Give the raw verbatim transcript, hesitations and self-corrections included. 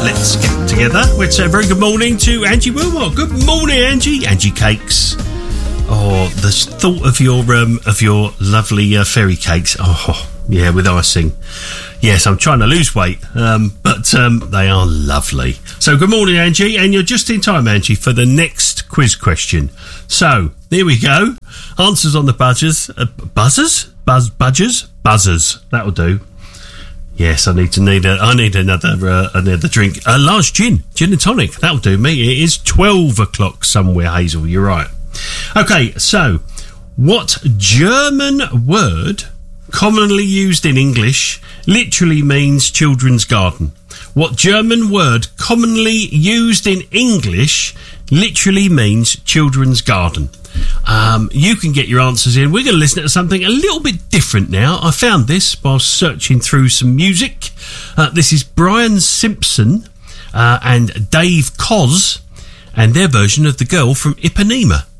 let's get together. Let's say a very good morning to Angie Wilmot. Good morning, Angie. Angie Cakes. Oh, the thought of your um, of your lovely uh, fairy cakes. Oh, yeah, with icing. Yes, I'm trying to lose weight, um, but um, they are lovely. So, good morning, Angie, and you're just in time, Angie, for the next quiz question. So, here we go. Answers on the buzzers. Uh, buzzers? Buzz budgers? Buzzers. That'll do. Yes, I need to need a. I need another uh, another drink. A large gin, gin and tonic. That'll do me. It is twelve o'clock somewhere, Hazel. You're right. Okay, so what German word, commonly used in English, literally means children's garden? What German word, commonly used in English, literally means children's garden? Um, you can get your answers in. We're going to listen to something a little bit different now. I found this while searching through some music. Uh, this is Brian Simpson uh, and Dave Koz and their version of The Girl from Ipanema.